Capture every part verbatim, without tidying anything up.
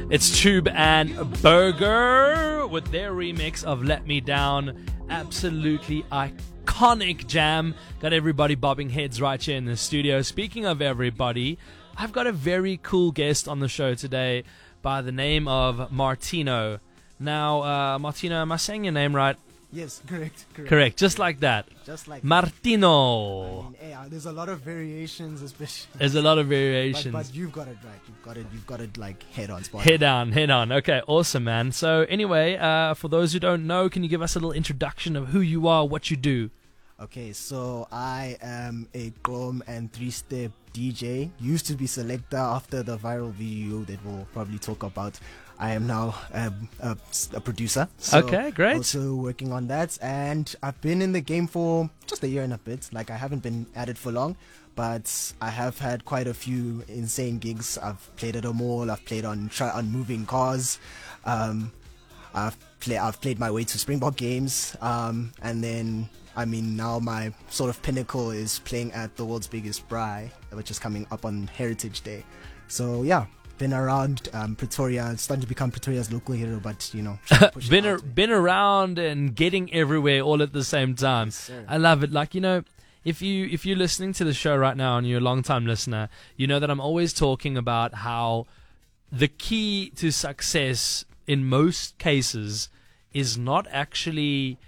It's Tube and Burger with their remix of Let Me Down. Absolutely iconic jam. Got everybody bobbing heads right here in the studio. Speaking of everybody, I've got a very cool guest on the show today by the name of Martino. Now, uh, Martino, am I saying your name right? Yes, correct, correct. Correct, just like that. Just like Martino. that. I mean, hey, uh, there's a lot of variations, especially. There's a lot of variations. But, but you've got it right. You've got it. You've got it like head on spot. Head on, head on. Okay, awesome, man. So anyway, uh, for those who don't know, can you give us a little introduction of who you are, what you do? Okay, so I am a Chrome and three-step D J. Used to be selector after the viral video that we'll probably talk about. I am now um, a, a producer. So okay, great. Also working on that, and I've been in the game for just a year and a bit. Like, I haven't been at it for long, but I have had quite a few insane gigs. I've played at a mall. I've played on tra- on moving cars. Um, I've play I've played my way to Springbok games, um, and then I mean now my sort of pinnacle is playing at the world's biggest braai, which is coming up on Heritage Day. So yeah. Been around um, Pretoria, starting to become Pretoria's local hero, but you know, been a, been around and getting everywhere all at the same time. Yes, I love it. Like, you know, if you if you're listening to the show right now and you're a long time listener, you know that I'm always talking about how the key to success in most cases is not actually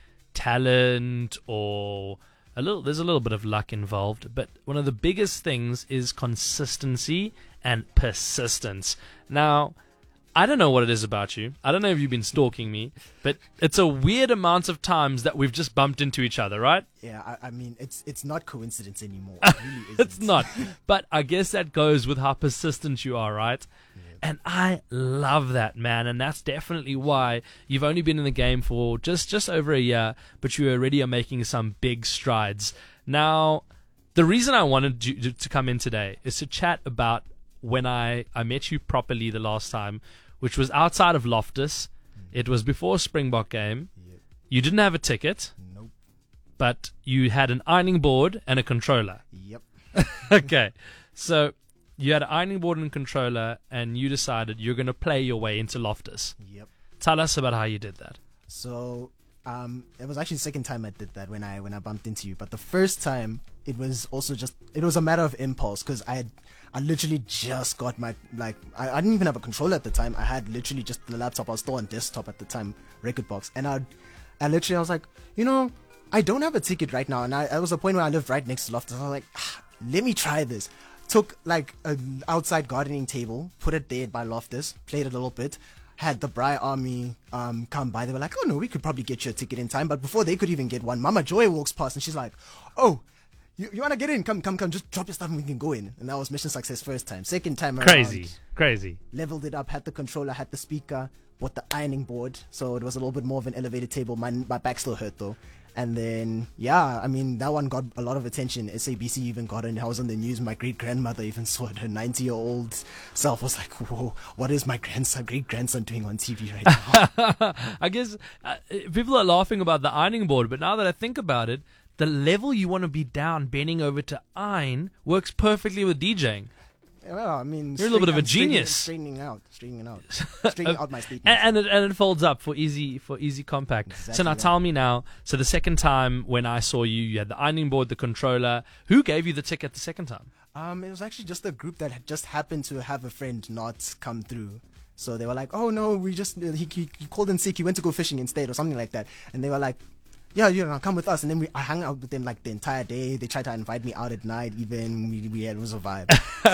talent or a little. There's a little bit of luck involved, but one of the biggest things is consistency and persistence. Now, I don't know what it is about you. I don't know if you've been stalking me, but it's a weird amount of times that we've just bumped into each other, right? Yeah, I, I mean, it's it's not coincidence anymore. It really isn't. It's not. But I guess that goes with how persistent you are, right? Yeah. And I love that, man. And that's definitely why you've only been in the game for just, just over a year, but you already are making some big strides. Now, the reason I wanted you to come in today is to chat about when I, I met you properly the last time, which was outside of Loftus. Mm. It was before a Springbok game. Yep. You didn't have a ticket. Nope. But you had an ironing board and a controller. Yep. Okay. So you had an ironing board and controller, and you decided you're going to play your way into Loftus. Yep. Tell us about how you did that. So um, it was actually the second time I did that when I when I bumped into you. But the first time, it was also just, it was a matter of impulse, because I had I literally just got my, like, I, I didn't even have a controller at the time. I had literally just the laptop. I was still on desktop at the time, Rekordbox. And I I literally, I was like, you know, I don't have a ticket right now. And I, I was a point where I lived right next to Loftus. I was like, ah, let me try this. Took, like, an outside gardening table, put it there by Loftus, played it a little bit, had the Braai Army um, come by. They were like, oh, no, we could probably get you a ticket in time. But before they could even get one, Mama Joy walks past, and she's like, oh, You, you want to get in? Come, come, come. Just drop your stuff and we can go in. And that was mission success first time. Second time around. Crazy. Crazy. Leveled it up. Had the controller, had the speaker, bought the ironing board. So it was a little bit more of an elevated table. My, my back still hurt though. And then, yeah, I mean, that one got a lot of attention. S A B C even got it. I was on the news. My great-grandmother even saw it. Her ninety-year-old self was like, whoa, what is my grandson, great-grandson doing on T V right now? I guess uh, people are laughing about the ironing board, but now that I think about it, the level you want to be down, bending over to iron, works perfectly with DJing. Well, I mean, you're a little bit of a I'm genius. Straightening out, straightening out, straightening out my statement. And, and it and it folds up for easy for easy compact. Exactly so now that. tell me now. So the second time when I saw you, you had the ironing board, the controller. Who gave you the ticket the second time? Um, it was actually just a group that had just happened to have a friend not come through. So they were like, "Oh no, we just he, he, he called in sick. He went to go fishing instead, or something like that." And they were like, yeah, you know, come with us. And then we, I hung out with them like the entire day. They tried to invite me out at night. Even we, we had, it was a vibe.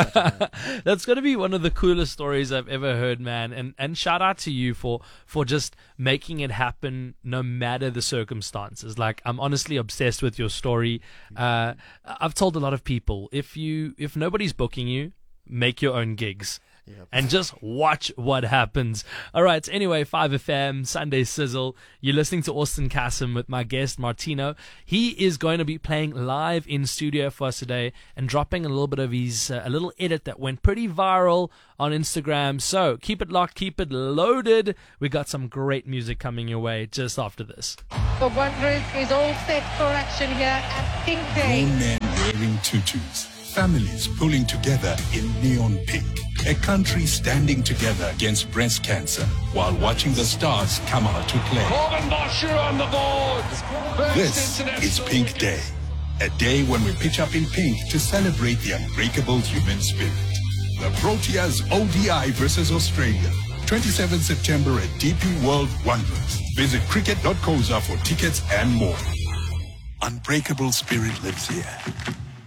That's going to be one of the coolest stories I've ever heard, man. And and shout out to you for for just making it happen no matter the circumstances. Like, I'm honestly obsessed with your story. Uh, I've told a lot of people, if you if nobody's booking you, make your own gigs. Yep. And just watch what happens. All right. Anyway, five F M, Sunday Sizzle. You're listening to Austin Cassim with my guest, Martino. He is going to be playing live in studio for us today and dropping a little bit of his, uh, a little edit that went pretty viral on Instagram. So keep it locked, keep it loaded. We got some great music coming your way just after this. The Wanderers is all set for action here at Pink Day. Grown men wearing tutus, families pulling together in neon pink. A country standing together against breast cancer while watching the stars come out to play. Corbin Bosher on the board. First This is Pink Day. A day when we pitch up in pink to celebrate the unbreakable human spirit. The Proteas O D I versus Australia. twenty-seventh September at D P World Wanderers. Visit cricket dot co dot za for tickets and more. Unbreakable spirit lives here.